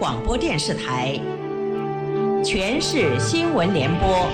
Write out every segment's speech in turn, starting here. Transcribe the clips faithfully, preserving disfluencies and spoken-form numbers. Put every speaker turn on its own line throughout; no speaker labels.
广播电视台全市新闻联播。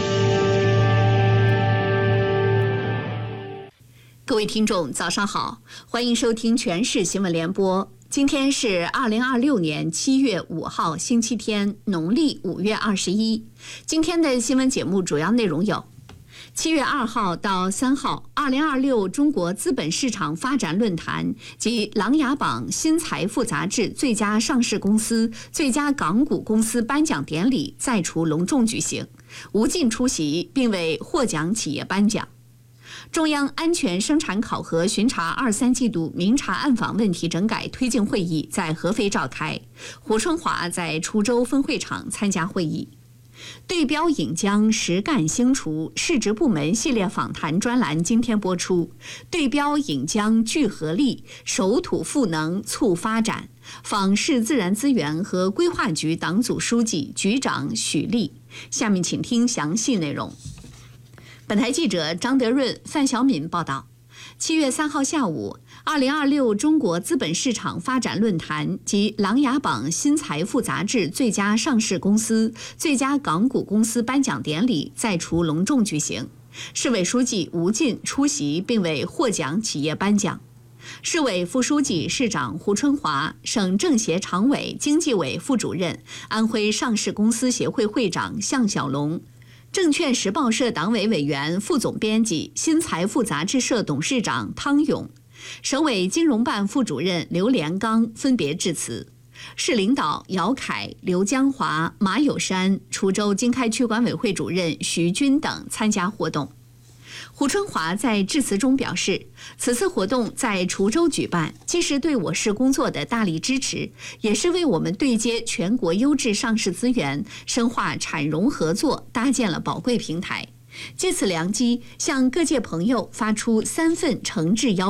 各位听众早上好，欢迎收听全市新闻联播。今天是二零二六年七月五号星期天，农历五月二十一。今天的新闻节目主要内容有：七月二号到三号，二零二六中国资本市场发展论坛及琅琊榜新财富杂志最佳上市公司、最佳港股公司颁奖典礼再除隆重举行，吴进出席并为获奖企业颁奖。中央安全生产考核巡查二三季度明察暗访问题整改推进会议在合肥召开，胡春华在滁州分会场参加会议。对标引江实干兴厨市直部门系列访谈专栏今天播出，对标引江聚合力，守土赋能促发展，访市自然资源和规划局党组书记、局长许立。下面请听详细内容。本台记者张德润、范小敏报道。七月三号下午，二零二六中国资本市场发展论坛及琅琊榜新财富杂志最佳上市公司、最佳港股公司颁奖典礼再除隆重举行。市委书记吴进出席并为获奖企业颁奖。市委副书记、市长胡春华，省政协常委、经济委副主任、安徽上市公司协会会长向小龙，证券时报社党委委员、副总编辑、新财富杂志社董事长汤勇，省委金融办副主任刘连刚分别致辞。市领导姚凯、刘江华、马有山、滁州经开区管委会主任徐军等参加活动。胡春华在致辞中表示，此次活动在滁州举办，既是对我市工作的大力支持，也是为我们对接全国优质上市资源、深化产融合作搭建了宝贵平台。借此良机，向各界朋友发出三份诚挚邀